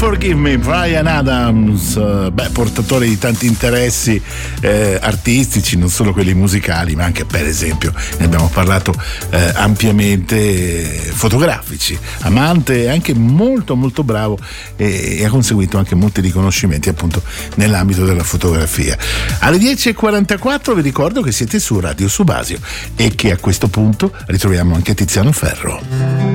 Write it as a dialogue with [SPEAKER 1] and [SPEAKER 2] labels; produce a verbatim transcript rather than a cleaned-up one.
[SPEAKER 1] Forgive Me, Bryan Adams, beh, portatore di tanti interessi eh, artistici, non solo quelli musicali, ma anche, per esempio, ne abbiamo parlato eh, ampiamente, eh, fotografici, amante e anche molto molto bravo, e, e ha conseguito anche molti riconoscimenti appunto nell'ambito della fotografia. Alle dieci e quarantaquattro vi ricordo che siete su Radio Subasio e che a questo punto ritroviamo anche Tiziano Ferro.